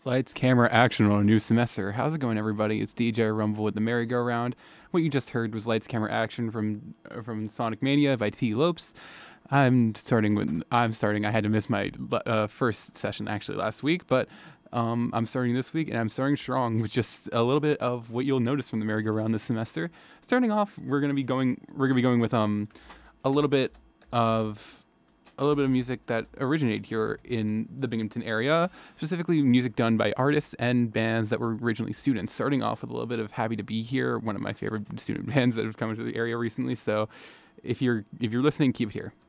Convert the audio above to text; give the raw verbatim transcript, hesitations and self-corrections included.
Lights, camera, action on a new semester. How's it going, everybody? It's D J Rumble with the merry-go-round. What you just heard was Lights, camera, action from uh, from Sonic Mania by T. Lopes. I'm starting with I'm starting. I had to miss my uh, first session actually last week, but um, I'm starting this week, and I'm starting strong with just a little bit of what you'll notice from the merry-go-round this semester. Starting off, we're gonna be going we're gonna be going with um a little bit of a little bit of music that originated here in the Binghamton area, specifically music done by artists and bands that were originally students. Starting off with a little bit of Happy to Be Here, one of my favorite student bands that have come to the area recently. So if you're if you're listening, keep it here.